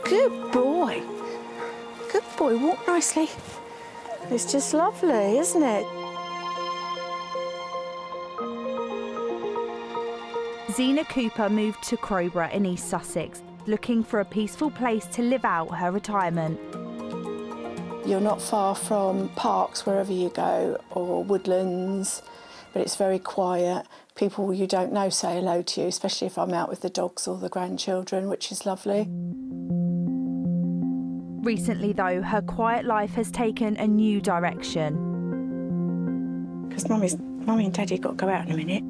Good boy. Good boy, walk nicely. It's just lovely, isn't it? Zena Cooper moved to Crowborough in East Sussex, looking for a peaceful place to live out her retirement. You're not far from parks wherever you go, or woodlands, but it's very quiet. People you don't know say hello to you, especially if I'm out with the dogs or the grandchildren, which is lovely. Recently, though, her quiet life has taken a new direction. Because Mummy and Daddy got to go out in a minute.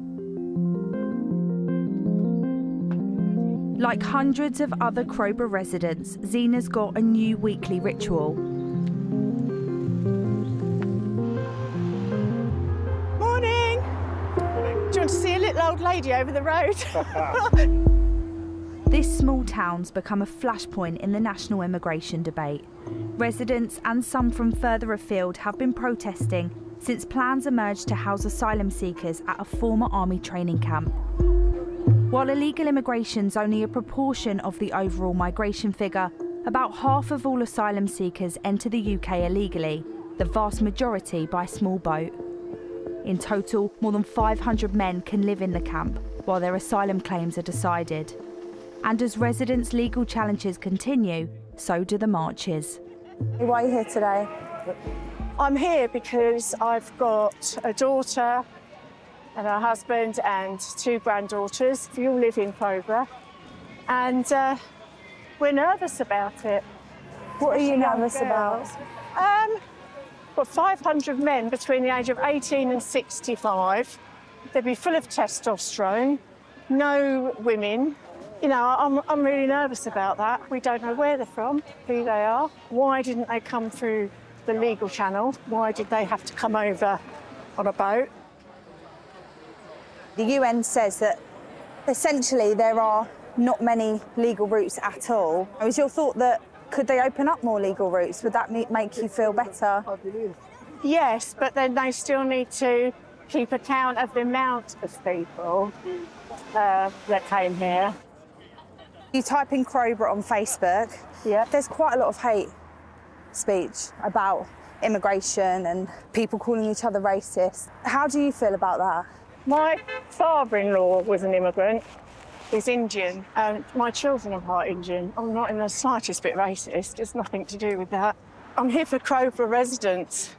Like hundreds of other Crowborough residents, Zena's got a new weekly ritual. Morning! Do you want to see a little old lady over the road? This small town's become a flashpoint in the national immigration debate. Residents and some from further afield have been protesting since plans emerged to house asylum seekers at a former army training camp. While illegal immigration's only a proportion of the overall migration figure, about half of all asylum seekers enter the UK illegally, the vast majority by small boat. In total, more than 500 men can live in the camp while their asylum claims are decided. And as residents' legal challenges continue, so do the marches. Why are you here today? I'm here because I've got a daughter and a husband and 2 granddaughters. We all live in Crowborough, and we're nervous about it. What are you nervous about? Well, 500 men between the age of 18 and 65. They'd be full of testosterone, no women. You know, I'm really nervous about that. We don't know where they're from, who they are. Why didn't they come through the legal channel? Why did they have to come over on a boat? The UN says that essentially there are not many legal routes at all. Is your thought that could they open up more legal routes? Would that make you feel better? Yes, but then they still need to keep account of the amount of people that came here. You type in Crowborough on Facebook, yeah. There's quite a lot of hate speech about immigration and people calling each other racist. How do you feel about that? My father-in-law was an immigrant. He's Indian, and my children are part Indian. I'm not in the slightest bit racist. It's nothing to do with that. I'm here for Crowborough residents.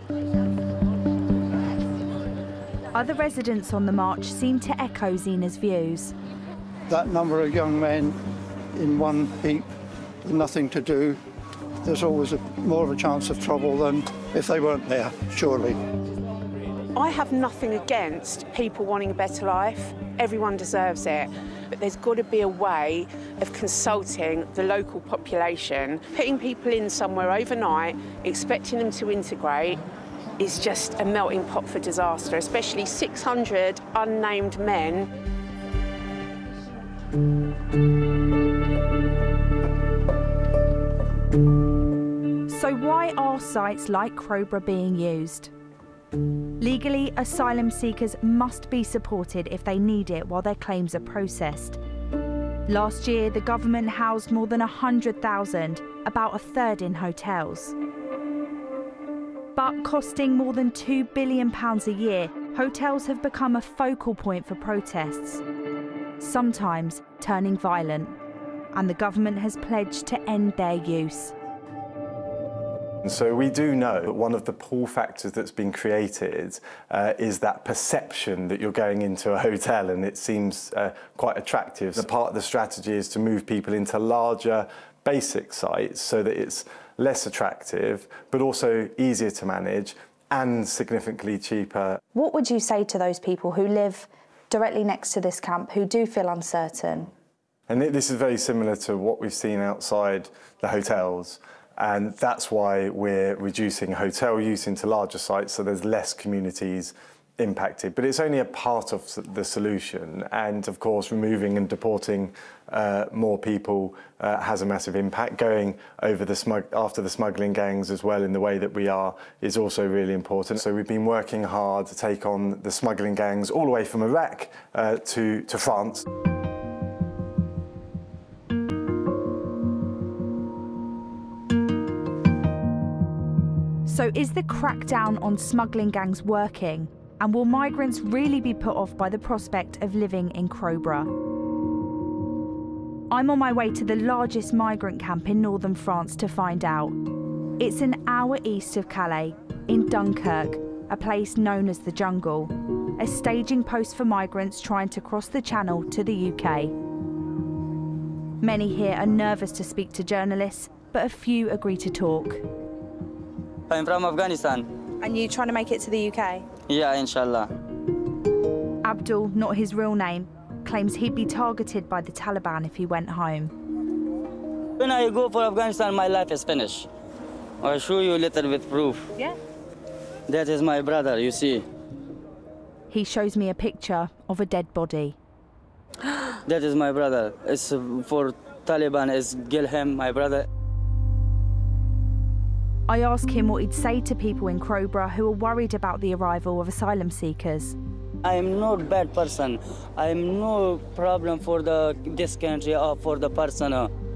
Other residents on the march seem to echo Zena's views. That number of young men in one heap with nothing to do, there's always more of a chance of trouble than if they weren't there, surely. I have nothing against people wanting a better life. Everyone deserves it. But there's got to be a way of consulting the local population. Putting people in somewhere overnight, expecting them to integrate, is just a melting pot for disaster, especially 600 unnamed men. So why are sites like Crowborough being used? Legally, asylum seekers must be supported if they need it while their claims are processed. Last year, the government housed more than 100,000, about a third in hotels. But costing more than £2 billion a year, hotels have become a focal point for protests, sometimes turning violent, and the government has pledged to end their use. So we do know that one of the pull factors that's been created is that perception that you're going into a hotel, and it seems quite attractive. The part of the strategy is to move people into larger basic sites so that it's less attractive, but also easier to manage and significantly cheaper. What would you say to those people who live directly next to this camp, who do feel uncertain? And this is very similar to what we've seen outside the hotels. And that's why we're reducing hotel use into larger sites, so there's less communities impacted. But it's only a part of the solution. And of course, removing and deporting more people has a massive impact. Going over after the smuggling gangs as well in the way that we are is also really important. So we've been working hard to take on the smuggling gangs all the way from Iraq to France. So is the crackdown on smuggling gangs working? And will migrants really be put off by the prospect of living in Crowborough? I'm on my way to the largest migrant camp in northern France to find out. It's an hour east of Calais, in Dunkirk, a place known as the Jungle, a staging post for migrants trying to cross the Channel to the UK. Many here are nervous to speak to journalists, but a few agree to talk. I'm from Afghanistan. And you trying to make it to the UK? Yeah, inshallah. Abdul, not his real name, claims he'd be targeted by the Taliban if he went home. When I go for Afghanistan, my life is finished. I'll show you later with proof. Yeah. That is my brother, you see. He shows me a picture of a dead body. That is my brother. It's for Taliban, it's kill him, my brother. I ask him what he'd say to people in Crowborough who are worried about the arrival of asylum seekers. I am not bad person. I am no problem for this country or for the person.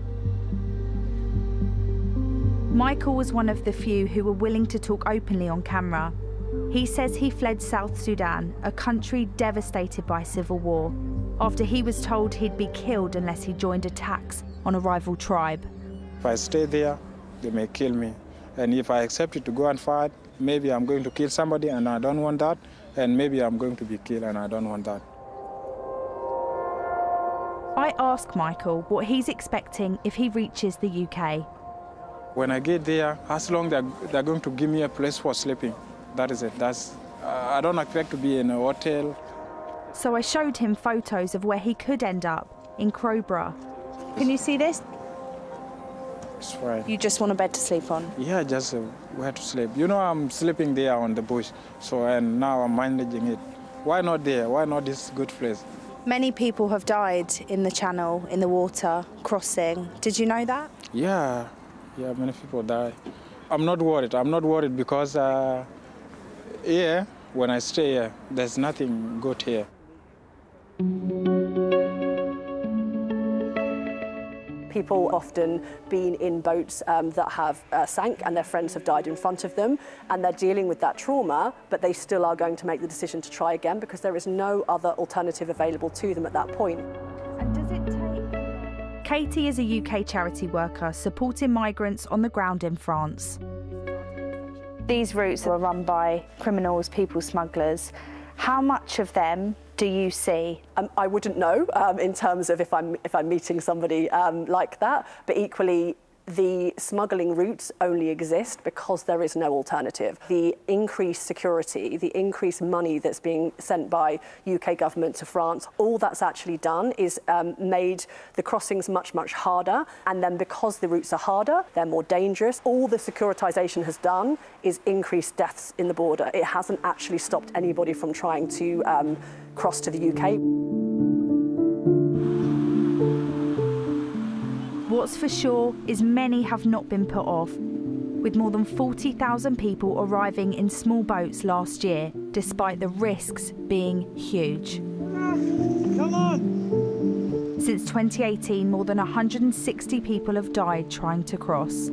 Michael was one of the few who were willing to talk openly on camera. He says he fled South Sudan, a country devastated by civil war, after he was told he'd be killed unless he joined attacks on a rival tribe. If I stay there, they may kill me. And if I accept to go and fight, maybe I'm going to kill somebody and I don't want that. And maybe I'm going to be killed and I don't want that. I ask Michael what he's expecting if he reaches the UK. When I get there, as long as they're going to give me a place for sleeping, that is it. I don't expect to be in a hotel. So I showed him photos of where he could end up, in Crowborough. Can you see this? It's fine. You just want a bed to sleep on? Yeah, just where to sleep. You know, I'm sleeping there on the bush, and now I'm managing it. Why not there? Why not this good place? Many people have died in the Channel, in the water, crossing. Did you know that? Yeah, many people die. I'm not worried. I'm not worried because here, when I stay here, there's nothing good here. People often been in boats that have sank and their friends have died in front of them, and they're dealing with that trauma, but they still are going to make the decision to try again because there is no other alternative available to them at that point. And does it take... Katie is a UK charity worker supporting migrants on the ground in France. These routes are run by criminals, people smugglers. How much of them do you see? I wouldn't know in terms of if I'm meeting somebody like that, but equally the smuggling routes only exist because there is no alternative. The increased security, the increased money that's being sent by UK government to France, all that's actually done is made the crossings much, much harder. And then because the routes are harder, they're more dangerous. All the securitisation has done is increase deaths in the border. It hasn't actually stopped anybody from trying to cross to the UK. What's for sure is many have not been put off, with more than 40,000 people arriving in small boats last year, despite the risks being huge. Come on! Since 2018, more than 160 people have died trying to cross.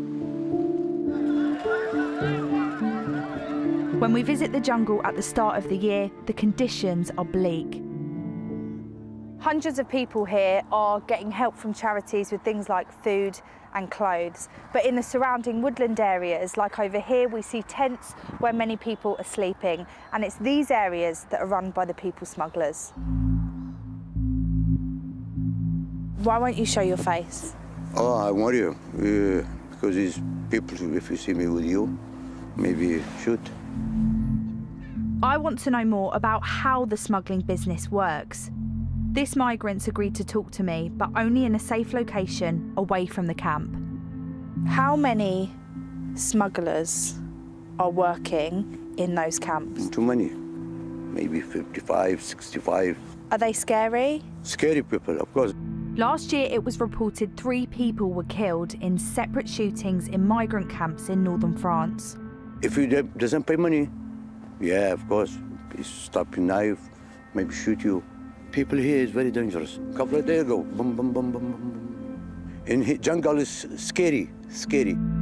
When we visit the jungle at the start of the year, the conditions are bleak. Hundreds of people here are getting help from charities with things like food and clothes. But in the surrounding woodland areas, like over here, we see tents where many people are sleeping. And it's these areas that are run by the people smugglers. Why won't you show your face? Oh, I want you. Because these people, if you see me with you, maybe shoot. I want to know more about how the smuggling business works. This migrant's agreed to talk to me, but only in a safe location away from the camp. How many smugglers are working in those camps? Too many. Maybe 55, 65. Are they scary? Scary people, of course. Last year, it was reported 3 people were killed in separate shootings in migrant camps in northern France. If you doesn't pay money, yeah, of course. Stop your knife, maybe shoot you. People here is very dangerous. A couple of days ago, boom, boom, boom, boom, boom. In jungle is scary, scary.